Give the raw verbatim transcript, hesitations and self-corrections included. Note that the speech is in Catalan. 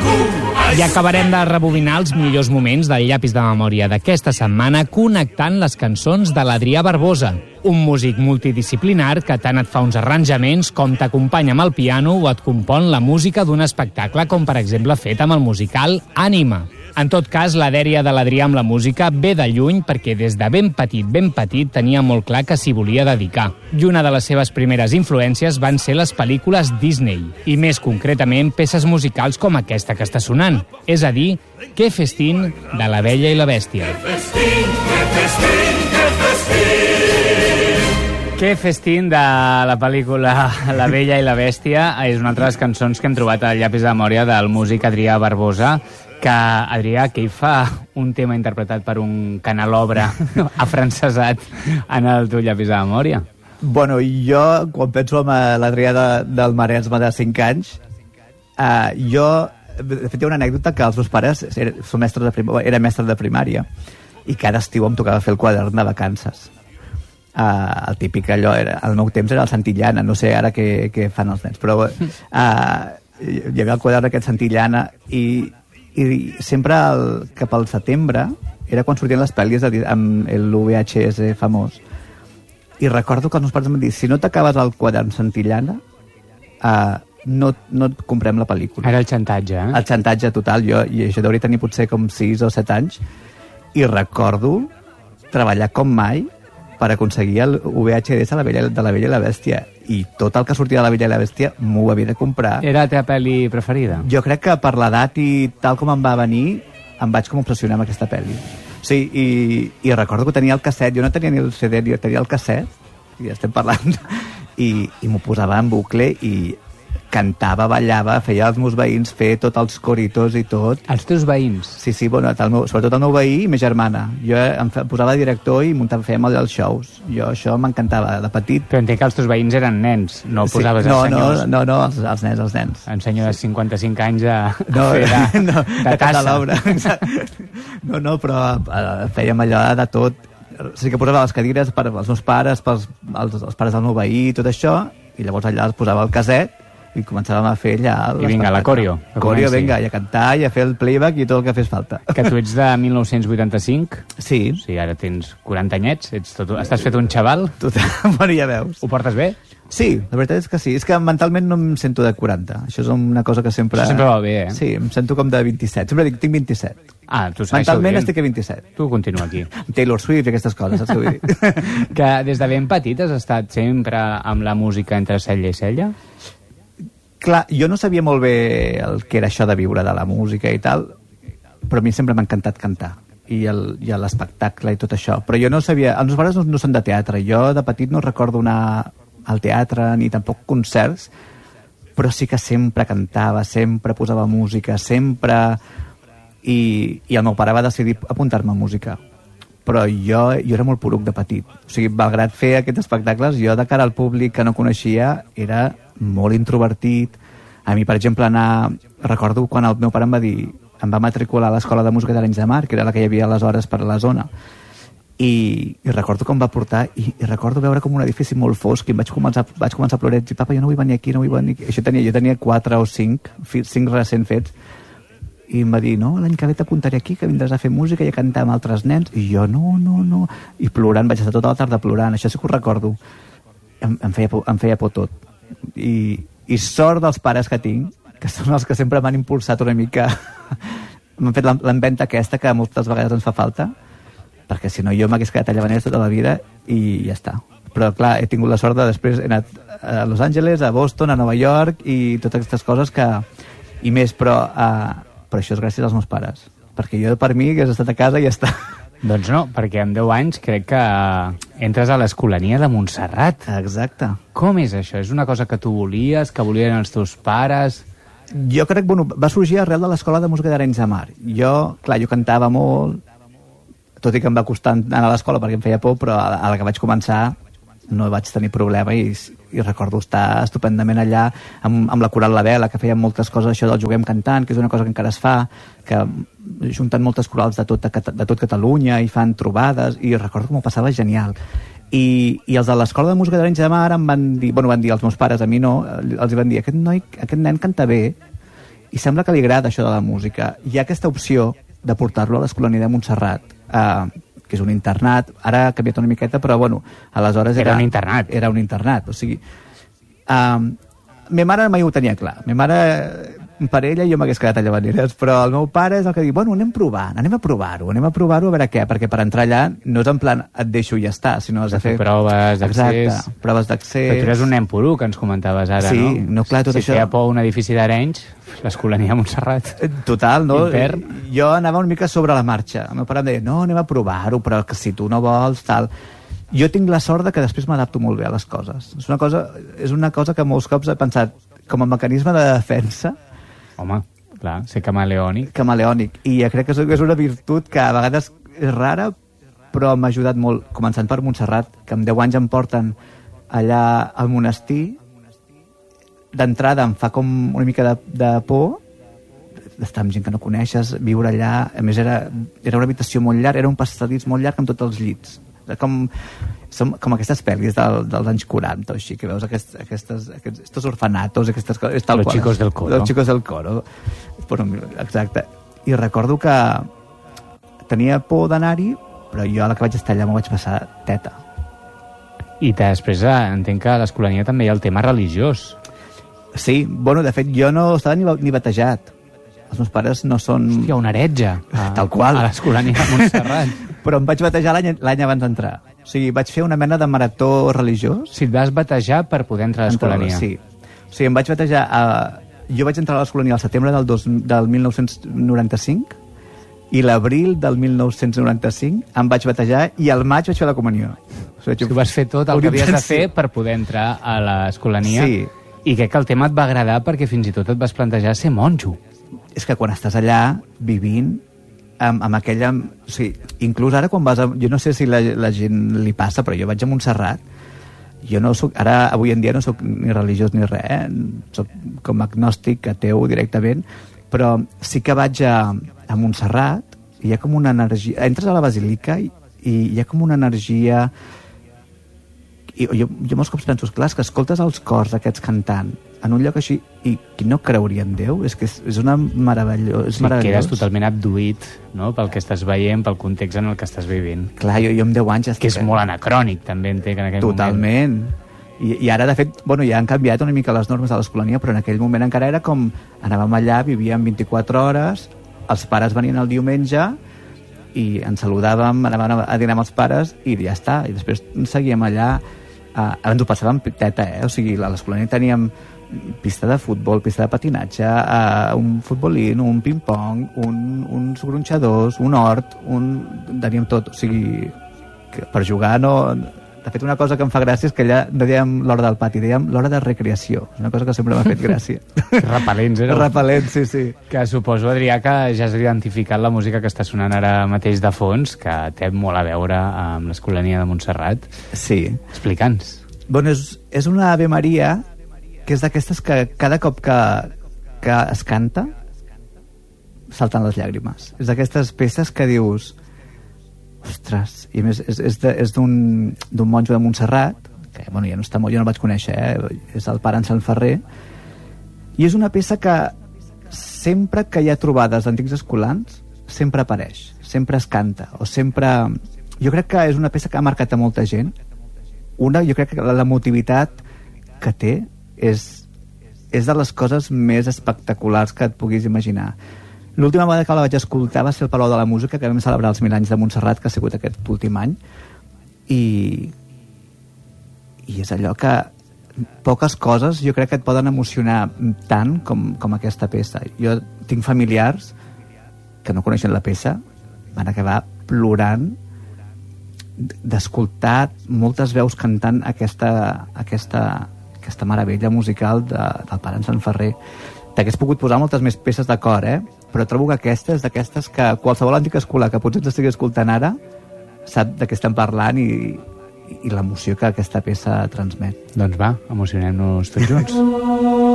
I acabarem de rebobinar els millors moments del llapis de memòria d'aquesta setmana connectant les cançons de l'Adrià Barbosa, un músic multidisciplinar que tant et fa uns arranjaments com t'acompanya amb el piano o et compon la música d'un espectacle com per exemple fet amb el musical Ànima. En tot cas, la dèria de l'Adrià amb la música ve de lluny perquè des de ben petit, ben petit, tenia molt clar que s'hi volia dedicar. I una de les seves primeres influències van ser les pel·lícules Disney, i més concretament peces musicals com aquesta que està sonant, és a dir, Que festín de La Bella i la Bèstia. Que festín, que festín, que festín. Que festín de la pel·lícula La Bella i la Bèstia és una altra de les cançons que hem trobat al llapis de memòria del músic Adrià Barbosa, que, Adrià, que ell fa un tema interpretat per un canalobre afrancesat en el teu llapis de memòria. Bueno, jo, quan penso en l'Adrià de, del Maresme de cinc anys, eh, jo, de fet, hi ha una anècdota que els meus pares eren, són mestres de prim, eren mestres de primària i cada estiu em tocava fer el quadern de vacances. Uh, el típic allò, era, al meu temps era el Santillana, no sé ara què, què fan els nens, però uh, hi havia el quadern aquest Santillana i i sempre el, cap al setembre era quan sortien les pel·lis de, amb l'U V H S famós i recordo que els meus pares em van dir si no t'acabes el quadern Santillana uh, no, no et comprem la pel·lícula. Era el xantatge, eh? El xantatge total, jo, i això hauria tenir potser com sis o set anys i recordo treballar com mai per aconseguir el U V H S de la Bella, de la Bella i la Bèstia i tot el que sortia de la Bella i la Bèstia m'ho havia de comprar. Era la teva pel·li preferida? Jo crec que per l'edat i tal com em va venir em vaig com obsessionar amb aquesta pel·li. Sí, i, i recordo que tenia el casset, jo no tenia ni el C D, jo tenia el casset, i estem parlant, i, i m'ho posava en bucle i cantava, ballava, feia els meus veïns fer tots els coritos i tot. Els teus veïns? Sí, sí, bueno, el meu, sobretot el meu veí i ma germana. Jo em posava director i muntava, fèiem els shows. Jo això m'encantava de petit. Però entenc que els teus veïns eren nens, no sí, posaves no, els senyors. No, no, no, els, els nens, els nens. Un senyor de cinquanta-cinc anys a, no, a fer de, no, de tassa. De l'obra. No, no, però uh, fèiem allò de tot. Sí que posava les cadires per als meus pares, pels els, els pares del meu veí, tot això, i llavors allà els posava el caset i començàvem a fer allà... I vinga, la corio. Corio, vinga, i a cantar, i a fer el playback i tot el que fes falta. Que tu ets de mil nou-cents vuitanta-cinc? Sí. O sigui, ara tens quaranta anyets, ets tot, estàs fet un xaval? Total, bueno, ja veus. Ho portes bé? Sí, la veritat és que sí. És que mentalment no em sento de quaranta. Això és una cosa que sempre... Això sempre va bé, eh? Sí, em sento com de vint-i-set. Sempre dic, tinc vint-i-set. Ah, tu saps mentalment estic a vint-i-set. Tu continua aquí. Taylor Swift i aquestes coses, saps què vull dir? Que des de ben petit has estat sempre amb la música entre cella i cella? Clar, jo no sabia molt bé el que era això de viure de la música i tal, però a mi sempre m'ha encantat cantar i l'espectacle i tot això, però jo no sabia, els meus pares no, no són de teatre, jo de petit no recordo anar al teatre ni tampoc concerts, però sí que sempre cantava, sempre posava música, sempre, i, i el meu pare va decidir apuntar-me a música, però jo, jo era molt poruc de petit, o sigui, malgrat fer aquests espectacles, jo de cara al públic que no coneixia era molt introvertit. A mi, per exemple, anar... Recordo quan el meu pare em va dir... Em va matricular a l'Escola de Música d'Arenys de Mar, que era la que hi havia aleshores per la zona. I, i recordo com va portar... I, I recordo veure com un edifici molt fosc i em vaig començar, vaig començar a plorar i dir, papa, jo no vull venir aquí, no vull venir aquí. Això tenia, jo tenia quatre o cinc, cinc recent fets. I em va dir, no, l'any que ve t'apuntaré aquí, que vindràs a fer música i a cantar amb altres nens. I jo, no, no, no. I plorant, vaig estar tota la tarda plorant. Això sí que ho recordo. Em, em, feia, por, em feia por tot. I, i sort dels pares que tinc, que són els que sempre m'han impulsat una mica, m'han fet l'enventa aquesta que moltes vegades ens fa falta, perquè si no jo m'hagués quedat a Llavaners tota la vida i ja està. Però clar, he tingut la sort de després he anat a Los Angeles, a Boston, a Nova York i totes aquestes coses que... i més, però, uh, però això és gràcies als meus pares, perquè jo per mi hagués estat a casa i ja està. Doncs no, perquè amb deu anys crec que entres a l'Escolania de Montserrat. Exacte. Com és això? És una cosa que tu volies, que volien els teus pares? Jo crec que bueno, va sorgir arrel de l'Escola de Música d'Arenys de Mar. Jo, clar, jo cantava molt, tot i que em va costar anar a l'escola perquè em feia por, però a la que vaig començar no vaig tenir problema i, i recordo estar estupendament allà amb, amb la coral La Vela, que feien moltes coses, això del Juguem Cantant, que és una cosa que encara es fa, que junten moltes corals de tot, de tot Catalunya i fan trobades, i recordo que m'ho passava genial. I, i els de l'Escola de Música d'Arenys de Mar em van dir, bueno, van dir els meus pares, a mi no, els van dir, aquest noi, aquest nen canta bé, i sembla que li agrada això de la música. Hi ha aquesta opció de portar-lo a l'Escolania de Montserrat, eh, que és un internat, ara ha canviat una miqueta, però bueno, aleshores era... Era un internat. Era un internat, o sigui... Eh, ma mare mai ho tenia clar. Ma mare, per ella, jo m'hagués quedat allà maneres, però el meu pare és el que diu, bueno, anem provant, anem a provar-ho, anem a provar-ho a veure què, perquè per entrar allà no és en plan et deixo i ja està, sinó has de fer... Proves d'accés. Exacte, proves d'accés. Però tu eres un nen purú, que ens comentaves ara, sí, no? Sí, no, clar, tot si això... feia por un edifici d'Arenys, l'Escolania de Montserrat. Total, no? Infern. Jo anava una mica sobre la marxa. El meu pare em deia, no, anem a provar-ho, però que si tu no vols, tal... Jo tinc la sort de que després m'adapto molt bé a les coses. És una cosa, és una cosa que molts cops he pensat com a mecanisme de defensa. Home, clar, ser camaleònic. Camaleònic. I ja crec que és una virtut que a vegades és rara, però m'ha ajudat molt, començant per Montserrat, que amb deu anys em porten allà al monestir. D'entrada em fa com una mica de, de por d'estar amb gent que no coneixes, viure allà. A més, era, era una habitació molt llarga, era un passadís molt llarg amb tots els llits. Com, som, com aquestes pel·lis del, dels anys quaranta o així, que veus aquest, aquestes, aquests, estos orfanatos, aquestes coses, tal Los qual, chicos del coro. Los chicos del coro. Bueno, exacte. I recordo que tenia por d'anar-hi, però jo a la que vaig estar allà m'ho vaig passar teta. I després entenc que a l'Escolania també hi ha el tema religiós. Sí, bueno, de fet jo no estava ni, ni batejat. Els meus pares no són... Hòstia, un heretge. A, Tal qual. A l'Escolania de Montserrat. Però em vaig batejar l'any abans d'entrar. O sigui, vaig fer una mena de marató religiós. Si et vas batejar per poder entrar a l'Escolania. Sí. O sigui, em vaig batejar... A... Jo vaig entrar a l'Escolania al setembre del, dos, del mil nou-cents noranta-cinc i l'abril del mil nou-cents noranta-cinc em vaig batejar i al maig vaig fer la comunió. O sigui, tu vas fer tot el que havies de fer per poder entrar a l'Escolania. Sí. I crec que el tema et va agradar perquè fins i tot et vas plantejar ser monjo. És que quan estàs allà vivint amb, amb aquella... O sigui, inclús ara quan vas a... Jo no sé si la, la gent li passa, però jo vaig a Montserrat. Jo no soc... Ara, avui en dia, no soc ni religiós ni res, eh? Soc com agnòstic, ateu directament, però sí que vaig a, a Montserrat i hi ha com una energia... Entres a la basílica i, i hi ha com una energia... I jo, jo molts cops penso, clar, que escoltes els cors aquests cantant en un lloc així, i qui no creuria en Déu? És que és, és una meravelló, és sí, meravellós. Quedes totalment abduït, no?, pel que estàs veient, pel context en el que estàs vivint. Clar, jo, jo amb deu anys... Ja que és molt anacrònic, també, entenc, en aquell totalment. moment. Totalment. I, I ara, de fet, bueno, ja han canviat una mica les normes de l'Escolania, però en aquell moment encara era com... Anàvem allà, vivíem vint-i-quatre hores, els pares venien el diumenge i ens saludàvem, anàvem a dinar amb els pares i ja està. I després seguíem allà... Uh, ens ho passàvem teta, eh? O sigui, a l'Escolania teníem pista de futbol, pista de patinatge, uh, un futbolín, un ping-pong, un, uns gronxadors, un hort, un... teníem tot. O sigui, que per jugar no... De fet, una cosa que em fa gràcia és que allà no dèiem l'hora del pati, dèiem l'hora de recreació. És una cosa que sempre m'ha fet gràcia. Repel·lents, eh? Repel·lents, sí, sí. Que suposo, Adrià, que ja has identificat la música que està sonant ara mateix de fons, que té molt a veure amb l'Escolania de Montserrat. Sí. Explica'ns. Bueno, és, és una Ave Maria que és d'aquestes que cada cop que, que es canta salten les llàgrimes. És d'aquestes peces que dius... Ostres, i a més és, és, de, és d'un monjo de Montserrat, que bueno, ja no està molt, jo no el vaig conèixer, eh? És el pare en Sant Ferrer, i és una peça que sempre que hi ha trobades d'antics escolans, sempre apareix, sempre es canta, o sempre... Jo crec que és una peça que ha marcat a molta gent. Una, jo crec que l'emotivitat que té és, és de les coses més espectaculars que et puguis imaginar. L'última vegada que la vaig escoltar va ser el Palau de la Música, que vam celebrar els mil anys de Montserrat, que ha sigut aquest últim any, i, i és allò que poques coses jo crec que et poden emocionar tant com, com aquesta peça. Jo tinc familiars que no coneixen la peça, van acabar plorant d'escoltar moltes veus cantant aquesta, aquesta, aquesta meravella musical de, del pare en Sant Ferrer. T'hagués pogut posar moltes més peces de cor, eh? Però trobo que aquesta és d'aquestes que qualsevol antic escolar que potser ens estigui escoltant ara sap de què estem parlant i, i l'emoció que aquesta peça transmet. Doncs va, emocionem-nos tots junts.